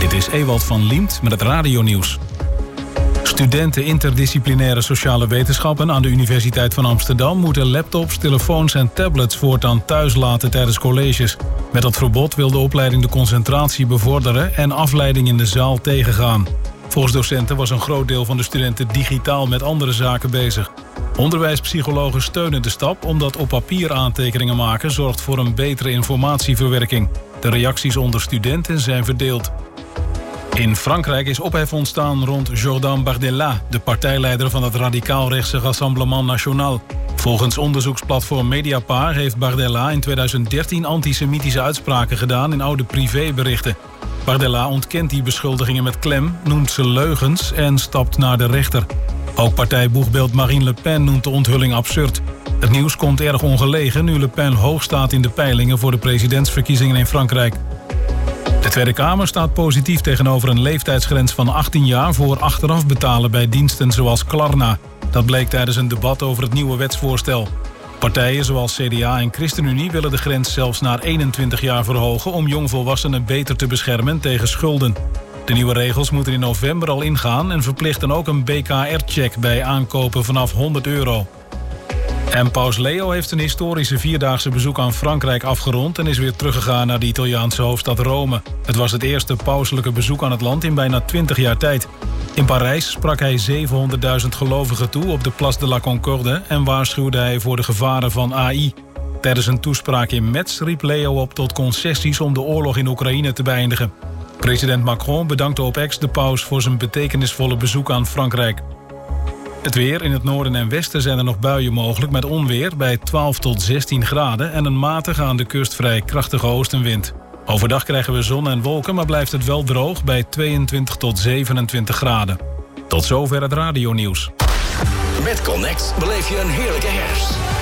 Dit is Ewald van Liemt met het radionieuws. Studenten interdisciplinaire sociale wetenschappen aan de Universiteit van Amsterdam moeten laptops, telefoons en tablets voortaan thuis laten tijdens colleges. Met dat verbod wil de opleiding de concentratie bevorderen en afleiding in de zaal tegengaan. Volgens docenten was een groot deel van de studenten digitaal met andere zaken bezig. Onderwijspsychologen steunen de stap omdat op papier aantekeningen maken zorgt voor een betere informatieverwerking. De reacties onder studenten zijn verdeeld. In Frankrijk is ophef ontstaan rond Jordan Bardella, de partijleider van het radicaal-rechtse Rassemblement National. Volgens onderzoeksplatform Mediapart heeft Bardella in 2013 antisemitische uitspraken gedaan in oude privéberichten. Bardella ontkent die beschuldigingen met klem, noemt ze leugens en stapt naar de rechter. Ook partijboegbeeld Marine Le Pen noemt de onthulling absurd. Het nieuws komt erg ongelegen nu Le Pen hoog staat in de peilingen voor de presidentsverkiezingen in Frankrijk. De Tweede Kamer staat positief tegenover een leeftijdsgrens van 18 jaar voor achteraf betalen bij diensten zoals Klarna. Dat bleek tijdens een debat over het nieuwe wetsvoorstel. Partijen zoals CDA en ChristenUnie willen de grens zelfs naar 21 jaar verhogen om jongvolwassenen beter te beschermen tegen schulden. De nieuwe regels moeten in november al ingaan en verplichten ook een BKR-check bij aankopen vanaf €100. En paus Leo heeft een historische 4-daagse bezoek aan Frankrijk afgerond en is weer teruggegaan naar de Italiaanse hoofdstad Rome. Het was het eerste pauselijke bezoek aan het land in bijna 20 jaar tijd. In Parijs sprak hij 700.000 gelovigen toe op de Place de la Concorde en waarschuwde hij voor de gevaren van AI. Tijdens een toespraak in Metz riep Leo op tot concessies om de oorlog in Oekraïne te beëindigen. President Macron bedankte op X de paus voor zijn betekenisvolle bezoek aan Frankrijk. Het weer. In het noorden en westen zijn er nog buien mogelijk met onweer bij 12 tot 16 graden en een matige aan de kust vrij krachtige oostenwind. Overdag krijgen we zon en wolken, maar blijft het wel droog bij 22 tot 27 graden. Tot zover het radionieuws. Met Connect beleef je een heerlijke herfst.